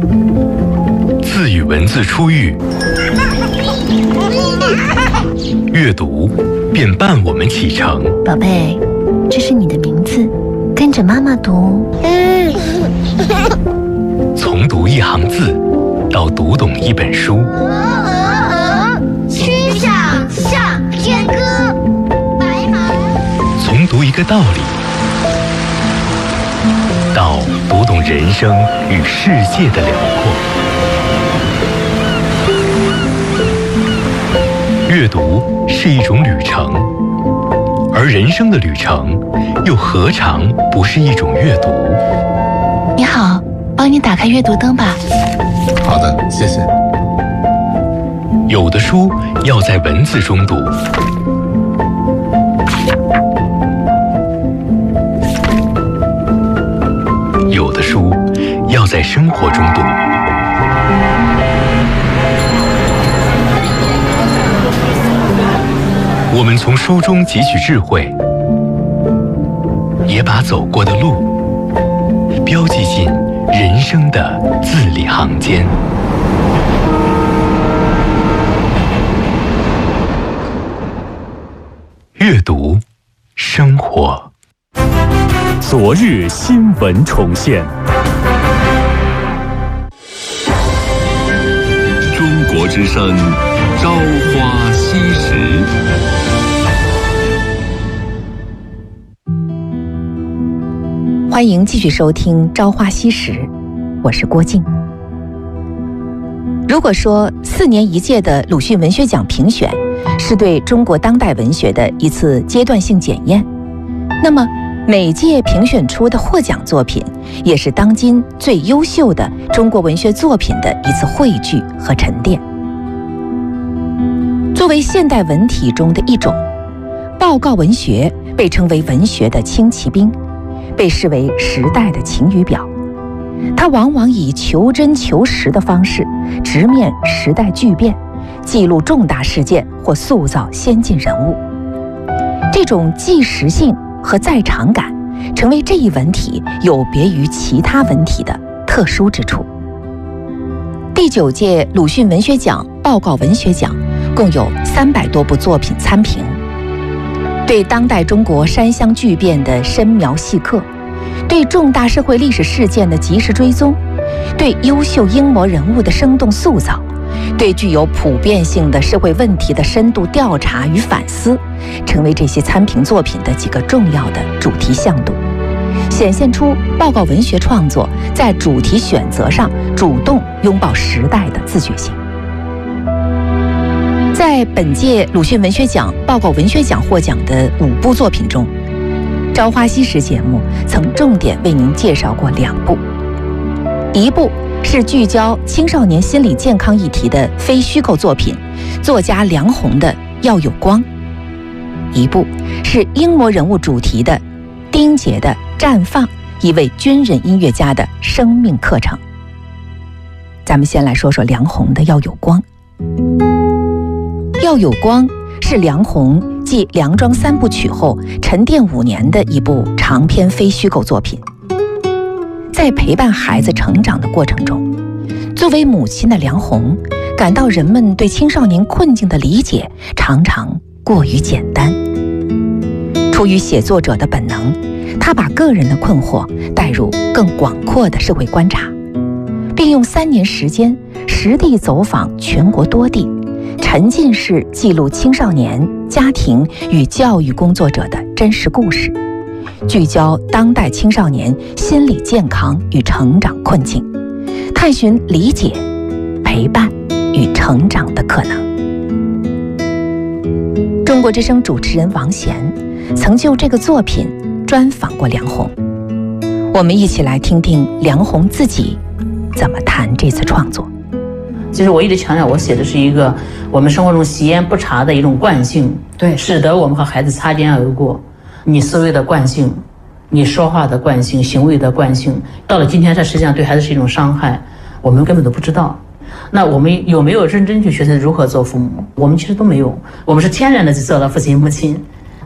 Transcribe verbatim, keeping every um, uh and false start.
字与文字初遇，阅读便伴我们启程。 宝贝，这是你的名字，跟着妈妈读。 从读一行字到读懂一本书， 曲项向天歌，白马。 从读一个道理到读懂人生与世界的辽阔。阅读是一种旅程，而人生的旅程又何尝不是一种阅读？ 你好，帮你打开阅读灯吧。 好的，谢谢。 有的书要在文字中读，有的书要在生活中读。我们从书中汲取智慧，也把走过的路标记进人生的字里行间。阅读，生活。 昨日新闻重现。 中国之声，朝花夕拾。 欢迎继续收听《朝花夕拾》，我是郭静。如果说四年一届的鲁迅文学奖评选是对中国当代文学的一次阶段性检验，那么每届评选出的获奖作品也是当今最优秀的中国文学作品的一次汇聚和沉淀。作为现代文体中的一种，报告文学被称为文学的轻骑兵，被视为时代的晴雨表。它往往以求真求实的方式直面时代巨变，记录重大事件或塑造先进人物。这种纪实性和在场感成为这一文体有别于其他文体的特殊之处。第九届鲁迅文学奖报告文学奖共有三百多部作品参评，对当代中国山乡巨变的深描细刻，对重大社会历史事件的及时追踪，对优秀英模人物的生动塑造，对具有普遍性的社会问题的深度调查与反思，成为这些参评作品的几个重要的主题向度，显现出报告文学创作在主题选择上主动拥抱时代的自觉性。在本届鲁迅文学奖报告文学奖获奖的五部作品中，《朝花夕拾》节目曾重点为您介绍过两部，一部是聚焦青少年心理健康议题的非虚构作品，作家梁鸿的《要有光》，一部是英模人物主题的丁杰的《绽放》，一位军人音乐家的生命课程。咱们先来说说梁鸿的《要有光》。《要有光》是梁鸿继《梁庄三部曲》后沉淀五年的一部长篇非虚构作品。在陪伴孩子成长的过程中，作为母亲的梁鸿感到人们对青少年困境的理解常常过于简单。出于写作者的本能，他把个人的困惑带入更广阔的社会观察，并用三年时间实地走访全国多地，沉浸式记录青少年、家庭与教育工作者的真实故事，聚焦当代青少年心理健康与成长困境，探寻理解、陪伴与成长的可能。中国之声主持人王贤曾就这个作品专访过梁鸿，我们一起来听听梁鸿自己怎么谈这次创作。 其实我一直强调，我写的是一个我们生活中习烟不查的一种惯性，对，使得我们和孩子擦肩而过。你思维的惯性，你说话的惯性，行为的惯性，到了今天，这实际上对孩子是一种伤害，我们根本都不知道。那我们有没有认真去学习如何做父母？我们其实都没有，我们是天然的就做了父亲母亲。